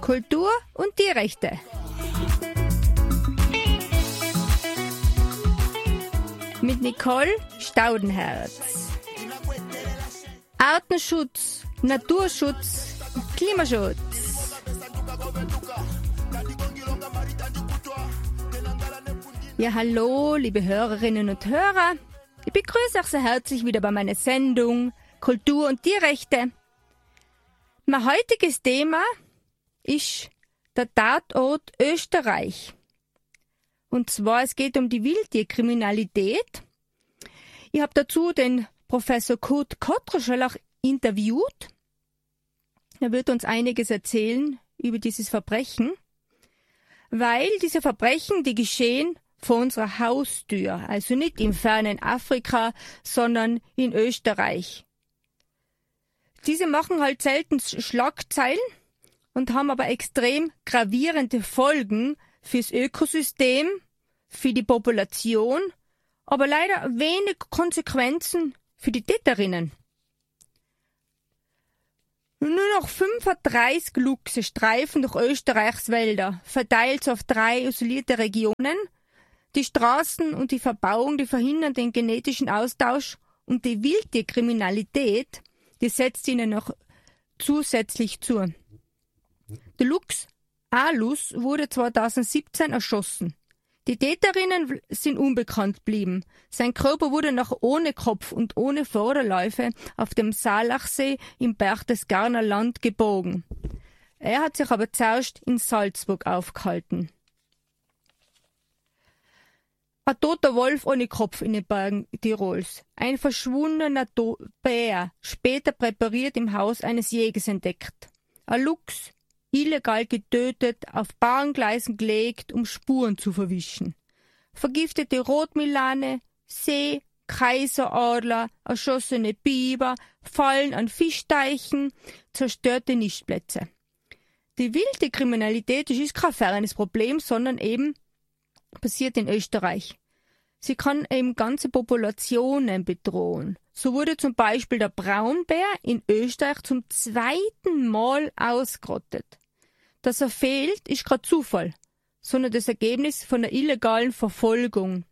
Kultur und Tierrechte. Mit Nicole Staudenherz. Artenschutz, Naturschutz, Klimaschutz. Ja, hallo, liebe Hörerinnen und Hörer. Ich begrüße euch sehr herzlich wieder bei meiner Sendung Kultur und Tierrechte. Mein heutiges Thema ist der Tatort Österreich. Und zwar, es geht um die Wildtierkriminalität. Ich habe dazu den Professor Kurt Kottruschelach interviewt. Er wird uns einiges erzählen über dieses Verbrechen, weil diese Verbrechen, die geschehen vor unserer Haustür, also nicht im fernen Afrika, sondern in Österreich. Diese machen halt selten Schlagzeilen und haben aber extrem gravierende Folgen fürs Ökosystem, für die Population, aber leider wenig Konsequenzen für die Täterinnen. Nur noch 35 Luchse streifen durch Österreichs Wälder, verteilt auf 3 isolierte Regionen. Die Straßen und die Verbauung, die verhindern den genetischen Austausch, und die Wildtierkriminalität, die setzt ihnen noch zusätzlich zu. Der Luchs Alus wurde 2017 erschossen. Die Täterinnen sind unbekannt geblieben. Sein Körper wurde noch ohne Kopf und ohne Vorderläufe auf dem Saalachsee im Berchtesgadener Land gebogen. Er hat sich aber zuerst in Salzburg aufgehalten. Ein toter Wolf ohne Kopf in den Bergen Tirols. Ein verschwundener Bär, später präpariert im Haus eines Jägers entdeckt. Ein Luchs, illegal getötet, auf Bahngleisen gelegt, um Spuren zu verwischen. Vergiftete Rotmilane, See, Kaiseradler, erschossene Biber, Fallen an Fischteichen, zerstörte Nistplätze. Die wilde Kriminalität ist kein fernes Problem, sondern eben passiert in Österreich. Sie kann eben ganze Populationen bedrohen. So wurde zum Beispiel der Braunbär in Österreich zum 2. Mal ausgerottet. Dass er fehlt, ist kein Zufall, sondern das Ergebnis von der illegalen Verfolgung.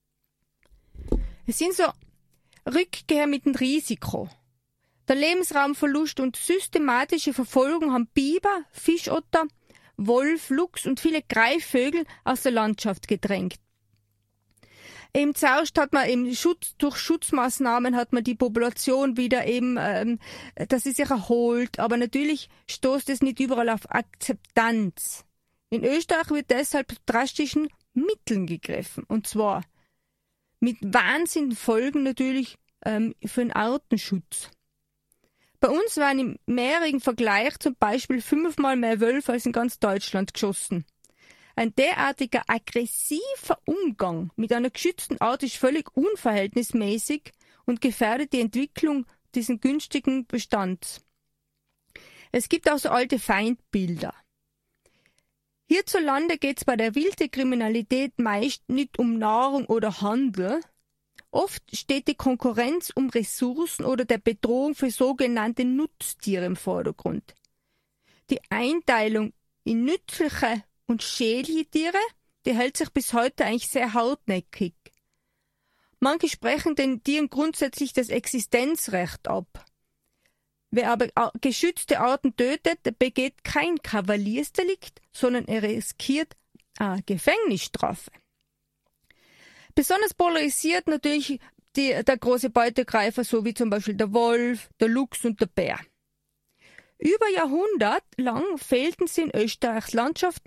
Es sind so Rückkehr mit dem Risiko. Der Lebensraumverlust und systematische Verfolgung haben Biber, Fischotter, Wolf, Luchs und viele Greifvögel aus der Landschaft gedrängt. Eben zuerst hat man durch Schutzmaßnahmen hat man die Population wieder dass sie sich erholt, aber natürlich stoßt es nicht überall auf Akzeptanz. In Österreich wird deshalb zu drastischen Mitteln gegriffen, und zwar mit Wahnsinnfolgen natürlich für den Artenschutz. Bei uns waren im mehrjährigen Vergleich zum Beispiel 5-mal mehr Wölfe als in ganz Deutschland geschossen. Ein derartiger aggressiver Umgang mit einer geschützten Art ist völlig unverhältnismäßig und gefährdet die Entwicklung dieses günstigen Bestands. Es gibt auch so alte Feindbilder. Hierzulande geht es bei der Wildtierkriminalität meist nicht um Nahrung oder Handel. Oft steht die Konkurrenz um Ressourcen oder der Bedrohung für sogenannte Nutztiere im Vordergrund. Die Einteilung in nützliche und schädliche Tiere, die hält sich bis heute eigentlich sehr hartnäckig. Manche sprechen den Tieren grundsätzlich das Existenzrecht ab. Wer aber geschützte Arten tötet, der begeht kein Kavaliersdelikt, sondern er riskiert eine Gefängnisstrafe. Besonders polarisiert natürlich der große Beutegreifer, so wie zum Beispiel der Wolf, der Luchs und der Bär. Über Jahrhundert lang fehlten sie in Österreichs Landschaften,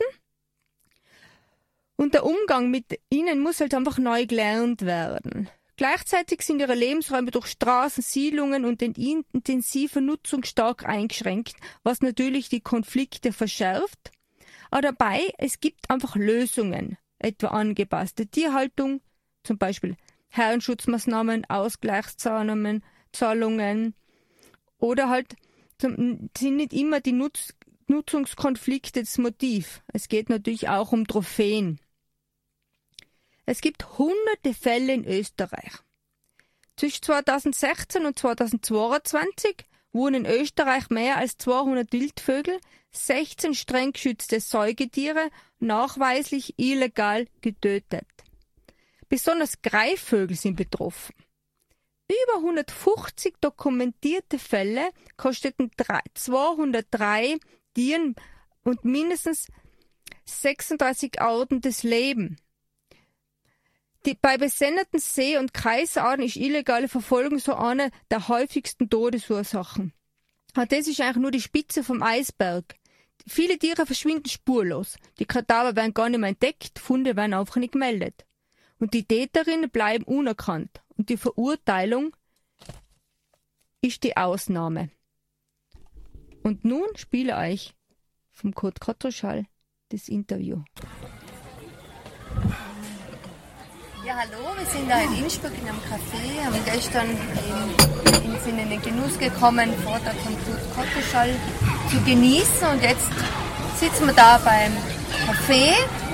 und der Umgang mit ihnen muss halt einfach neu gelernt werden. Gleichzeitig sind ihre Lebensräume durch Straßen, Siedlungen und den intensiven Nutzung stark eingeschränkt, was natürlich die Konflikte verschärft. Aber dabei, es gibt einfach Lösungen, etwa angepasste Tierhaltung, zum Beispiel Herrenschutzmaßnahmen, Ausgleichszahlungen, oder halt sind nicht immer die Nutzungskonflikte das Motiv. Es geht natürlich auch um Trophäen. Es gibt hunderte Fälle in Österreich. Zwischen 2016 und 2022 wurden in Österreich mehr als 200 Wildvögel, 16 streng geschützte Säugetiere nachweislich illegal getötet. Besonders Greifvögel sind betroffen. Über 150 dokumentierte Fälle kosteten 203 Tieren und mindestens 36 Arten das Leben. Bei besenderten See- und Kaiserarten ist illegale Verfolgung so eine der häufigsten Todesursachen. Und das ist eigentlich nur die Spitze vom Eisberg. Viele Tiere verschwinden spurlos. Die Kadaver werden gar nicht mehr entdeckt, Funde werden einfach nicht gemeldet. Und die Täterinnen bleiben unerkannt. Und die Verurteilung ist die Ausnahme. Und nun spiele ich euch vom Kurt Kotroschall das Interview. Ja, hallo, wir sind da in Innsbruck in einem Café, haben gestern in den Genuss gekommen, Vortrag von Kurt Kotroschall zu genießen und jetzt sitzen wir da beim Café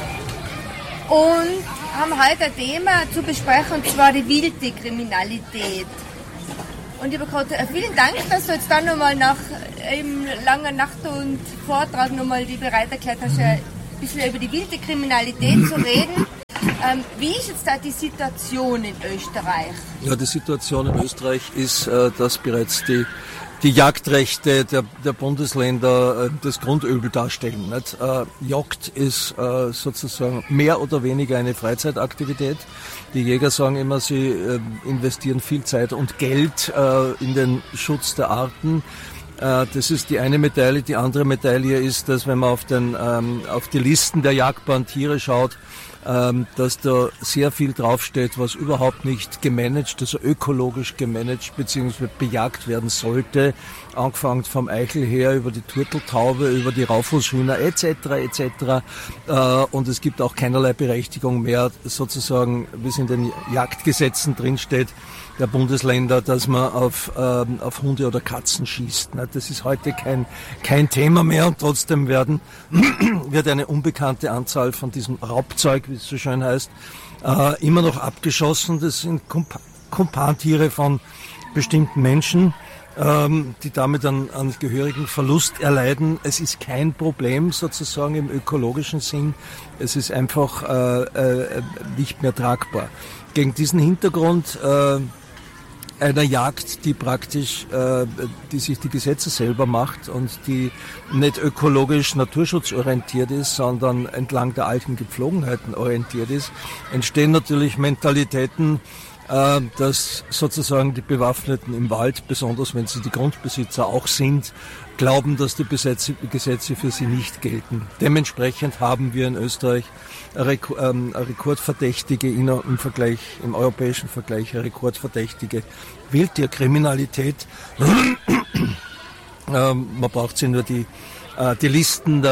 und haben heute ein Thema zu besprechen, und zwar die wilde Kriminalität. Und lieber Kurt, vielen Dank, dass du jetzt dann nochmal nach langer Nacht und Vortrag nochmal die bereit erklärt hast, ein bisschen über die wilde Kriminalität zu reden. Wie ist jetzt da die Situation in Österreich? Ja, die Situation in Österreich ist, dass bereits die Jagdrechte der Bundesländer das Grundübel darstellen. Nicht? Jagd ist sozusagen mehr oder weniger eine Freizeitaktivität. Die Jäger sagen immer, sie investieren viel Zeit und Geld in den Schutz der Arten. Das ist die eine Medaille. Die andere Medaille ist, dass wenn man auf die Listen der jagdbaren Tiere schaut, dass da sehr viel draufsteht, was überhaupt nicht gemanagt, also ökologisch gemanagt bzw. bejagt werden sollte, angefangen vom Eichelhäher über die Turteltaube, über die Raufußhühner etc. Und es gibt auch keinerlei Berechtigung mehr, sozusagen, wie es in den Jagdgesetzen drinsteht, der Bundesländer, dass man auf Hunde oder Katzen schießt. Das ist heute kein Thema mehr und trotzdem wird eine unbekannte Anzahl von diesem Raubzeug, wie es so schön heißt, immer noch abgeschossen. Das sind Kumpantiere von bestimmten Menschen, die damit einen gehörigen Verlust erleiden. Es ist kein Problem sozusagen im ökologischen Sinn. Es ist einfach nicht mehr tragbar. Gegen diesen Hintergrund einer Jagd, die praktisch, die sich die Gesetze selber macht und die nicht ökologisch naturschutzorientiert ist, sondern entlang der alten Gepflogenheiten orientiert ist, entstehen natürlich Mentalitäten, dass sozusagen die Bewaffneten im Wald, besonders wenn sie die Grundbesitzer auch sind, glauben, dass die Gesetze für sie nicht gelten. Dementsprechend haben wir in Österreich rekordverdächtige, im europäischen Vergleich eine rekordverdächtige Wildtierkriminalität. Man braucht sich nur die Listen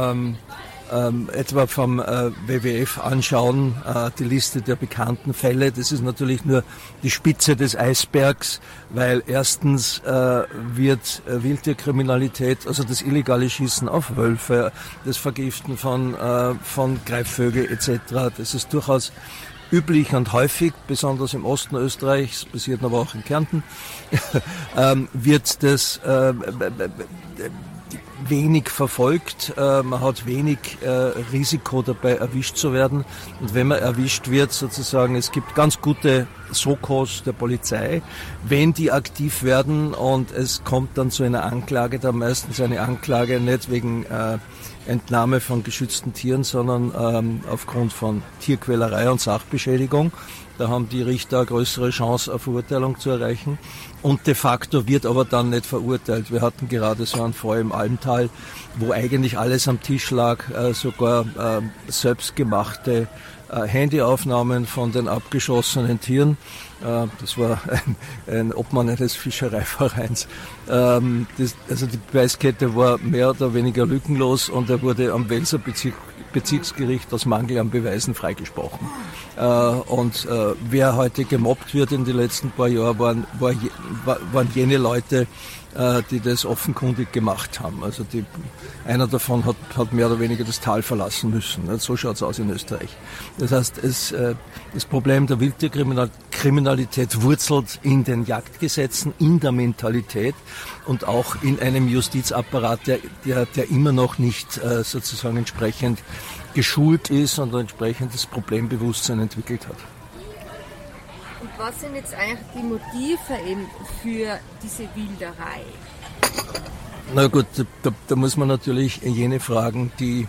etwa vom WWF anschauen, die Liste der bekannten Fälle. Das ist natürlich nur die Spitze des Eisbergs, weil erstens wird Wildtierkriminalität, also das illegale Schießen auf Wölfe, das Vergiften von Greifvögeln etc., das ist durchaus üblich und häufig, besonders im Osten Österreichs, passiert aber auch in Kärnten, wird das wenig verfolgt, man hat wenig Risiko dabei erwischt zu werden, und wenn man erwischt wird, sozusagen, es gibt ganz gute Sokos der Polizei, wenn die aktiv werden und es kommt dann zu einer Anklage, dann meistens eine Anklage nicht wegen Entnahme von geschützten Tieren, sondern aufgrund von Tierquälerei und Sachbeschädigung. Da haben die Richter eine größere Chance, eine Verurteilung zu erreichen. Und de facto wird aber dann nicht verurteilt. Wir hatten gerade so einen Fall im Almtal, wo eigentlich alles am Tisch lag, sogar selbstgemachte Handyaufnahmen von den abgeschossenen Tieren. Das war ein Obmann eines Fischereivereins. Also die Beweiskette war mehr oder weniger lückenlos und er wurde am Welser Bezirksgericht aus Mangel an Beweisen freigesprochen. Und wer heute gemobbt wird in den letzten paar Jahren, waren jene Leute, die das offenkundig gemacht haben. Also einer davon hat mehr oder weniger das Tal verlassen müssen. So schaut's aus in Österreich. Das heißt, das Problem der Wildtierkriminalität Kriminalität wurzelt in den Jagdgesetzen, in der Mentalität und auch in einem Justizapparat, der immer noch nicht sozusagen entsprechend geschult ist und ein entsprechendes Problembewusstsein entwickelt hat. Und was sind jetzt eigentlich die Motive eben für diese Wilderei? Na gut, da muss man natürlich jene fragen, die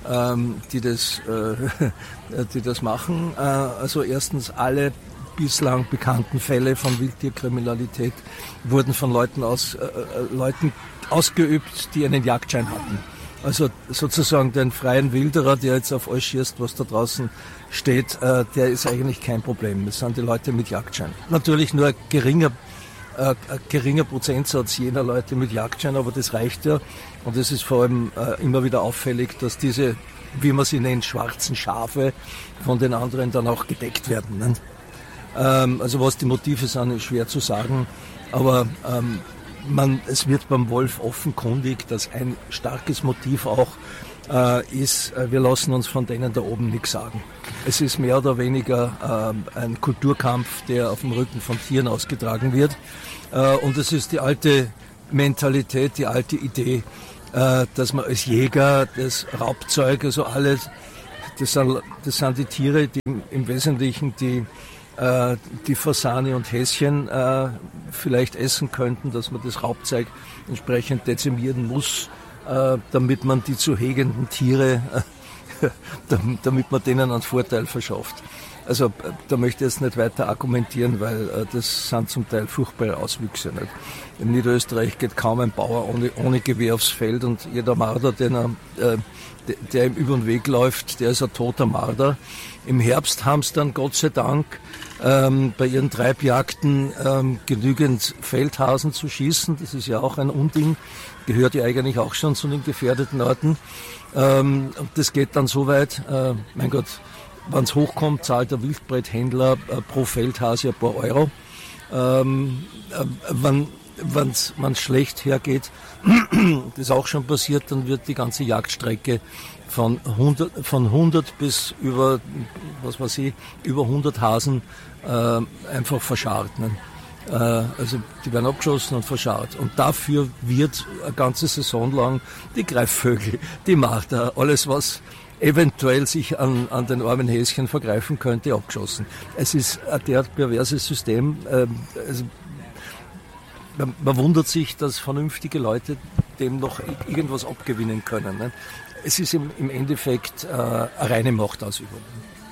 das machen. Also erstens, alle bislang bekannten Fälle von Wildtierkriminalität wurden von Leuten ausgeübt, die einen Jagdschein hatten. Also sozusagen den freien Wilderer, der jetzt auf alles schießt, was da draußen steht, der ist eigentlich kein Problem. Das sind die Leute mit Jagdschein. Natürlich nur ein geringer Prozentsatz jener Leute mit Jagdschein, aber das reicht ja. Und es ist vor allem immer wieder auffällig, dass diese, wie man sie nennt, schwarzen Schafe von den anderen dann auch gedeckt werden. Ne? Also was die Motive sind, ist schwer zu sagen, aber es wird beim Wolf offenkundig, dass ein starkes Motiv auch ist, wir lassen uns von denen da oben nichts sagen. Es ist mehr oder weniger ein Kulturkampf, der auf dem Rücken von Tieren ausgetragen wird. Und es ist die alte Mentalität, die alte Idee, dass man als Jäger das Raubzeug, also alles, das sind die Tiere, die im Wesentlichen die Fasane und Häschen vielleicht essen könnten, dass man das Raubzeug entsprechend dezimieren muss, damit man die zu hegenden Tiere, damit man denen einen Vorteil verschafft. Also da möchte ich jetzt nicht weiter argumentieren, weil das sind zum Teil furchtbare Auswüchse. Nicht? In Niederösterreich geht kaum ein Bauer ohne Gewehr aufs Feld und jeder Marder, der ihm über den Weg läuft, der ist ein toter Marder. Im Herbst haben sie dann Gott sei Dank bei ihren Treibjagden genügend Feldhasen zu schießen. Das ist ja auch ein Unding, gehört ja eigentlich auch schon zu den gefährdeten Arten. Und das geht dann so weit, mein Gott, wenn es hochkommt, zahlt der Wildbrethändler pro Feldhase ein paar Euro. Wenn es schlecht hergeht, das ist auch schon passiert, dann wird die ganze Jagdstrecke von 100 bis über 100 Hasen einfach verscharrt. Ne? Also die werden abgeschossen und verscharrt. Und dafür wird eine ganze Saison lang die Greifvögel, die Marder, alles was eventuell sich an den armen Häschen vergreifen könnte, abgeschossen. Es ist ein derart perverses System. Also man wundert sich, dass vernünftige Leute dem noch irgendwas abgewinnen können. Ne? Es ist im Endeffekt eine reine Machtausübung.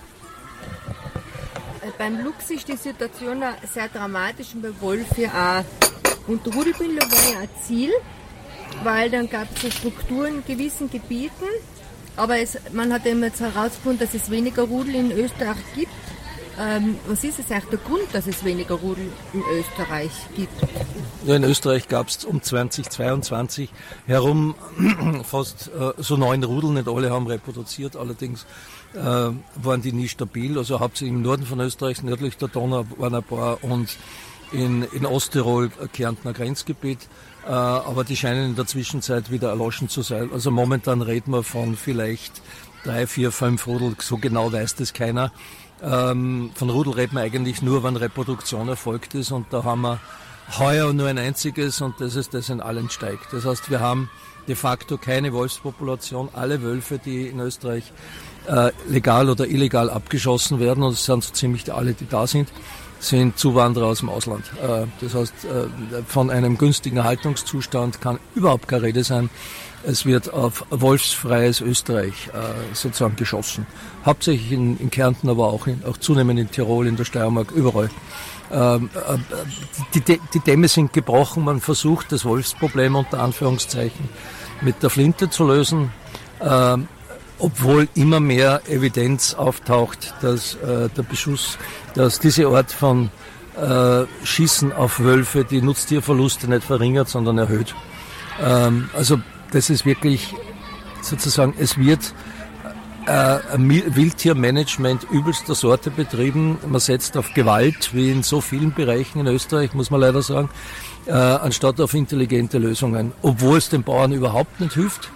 Beim Luchs ist die Situation sehr dramatisch und beim Wolf ja auch. Und die Rudelbildung war ja ein Ziel, weil dann gab es Strukturen in gewissen Gebieten. Aber man hat eben jetzt herausgefunden, dass es weniger Rudel in Österreich gibt. Was ist es eigentlich der Grund, dass es weniger Rudel in Österreich gibt? Ja, in Österreich gab es um 2022 herum fast so 9 Rudel, nicht alle haben reproduziert, allerdings waren die nie stabil. Also hauptsächlich im Norden von Österreich, nördlich der Donau waren ein paar und in Osttirol, Kärntner Grenzgebiet. Aber die scheinen in der Zwischenzeit wieder erloschen zu sein. Also momentan reden wir von vielleicht 3, 4, 5 Rudel, so genau weiß das keiner. Von Rudel reden wir eigentlich nur, wenn Reproduktion erfolgt ist und da haben wir heuer nur ein einziges und das ist das in Allensteig. Das heißt, wir haben de facto keine Wolfspopulation. Alle Wölfe, die in Österreich legal oder illegal abgeschossen werden, und es sind so ziemlich alle, die da sind Zuwanderer aus dem Ausland. Das heißt, von einem günstigen Haltungszustand kann überhaupt keine Rede sein. Es wird auf wolfsfreies Österreich sozusagen geschossen. Hauptsächlich in Kärnten, aber auch zunehmend in Tirol, in der Steiermark, überall. Die Dämme sind gebrochen. Man versucht, das Wolfsproblem unter Anführungszeichen mit der Flinte zu lösen. Obwohl immer mehr Evidenz auftaucht, dass der Beschuss, dass diese Art von Schießen auf Wölfe die Nutztierverluste nicht verringert, sondern erhöht. Also das ist wirklich sozusagen, es wird ein Wildtiermanagement übelster Sorte betrieben. Man setzt auf Gewalt, wie in so vielen Bereichen in Österreich, muss man leider sagen, anstatt auf intelligente Lösungen. Obwohl es den Bauern überhaupt nicht hilft.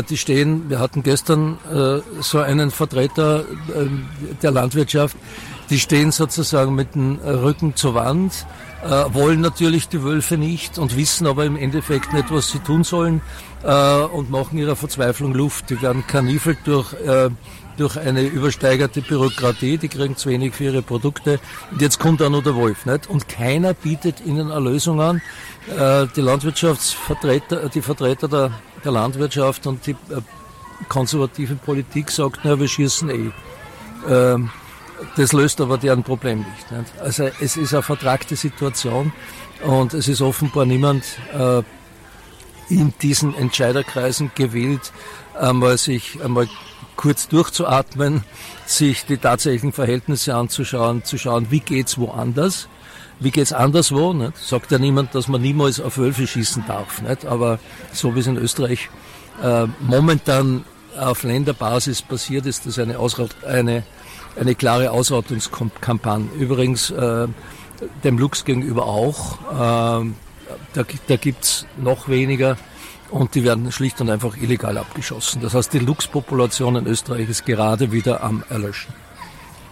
Wir hatten gestern so einen Vertreter der Landwirtschaft, Die stehen sozusagen mit dem Rücken zur Wand, wollen natürlich die Wölfe nicht und wissen aber im Endeffekt nicht, was sie tun sollen, und machen ihrer Verzweiflung Luft. Die werden karnifelt durch eine übersteigerte Bürokratie, die kriegen zu wenig für ihre Produkte. Und jetzt kommt auch noch der Wolf, nicht? Und keiner bietet ihnen eine Lösung an. Die Landwirtschaftsvertreter, die Vertreter der Landwirtschaft und die konservative Politik sagt, na, wir schießen das löst aber deren Problem nicht. Also es ist eine vertragte Situation und es ist offenbar niemand in diesen Entscheiderkreisen gewillt, einmal kurz durchzuatmen, sich die tatsächlichen Verhältnisse anzuschauen, zu schauen, wie geht's woanders, wie geht's anderswo. Nicht? Sagt ja niemand, dass man niemals auf Wölfe schießen darf, nicht? Aber so wie es in Österreich momentan auf Länderbasis passiert, ist das eine klare Ausrottungskampagne. Übrigens dem Luchs gegenüber auch. Da gibt's noch weniger und die werden schlicht und einfach illegal abgeschossen. Das heißt, die Luchspopulation in Österreich ist gerade wieder am Erlöschen.